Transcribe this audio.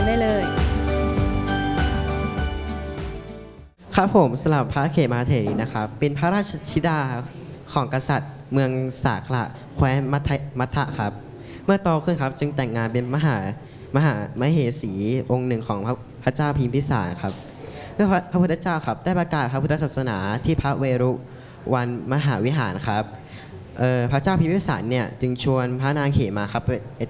ได้เลยครับผมสำหรับพระเขมาเถรีนะครับเป็นพระราชธิดาของกษัตริย์เมืองสาขละแคว้นมัทธะครับเมื่อโตขึ้นครับจึงแต่งงานเป็นมเหสีองค์หนึ่งของพระเจ้าพิมพิสารครับเมื่อพระพุทธเจ้าครับได้ประกาศพระพุทธศาสนาที่พระเวรุวันมหาวิหารครับพระเจ้าพิมพิสารเนี่ยจึงชวนพระนางเขมาครับ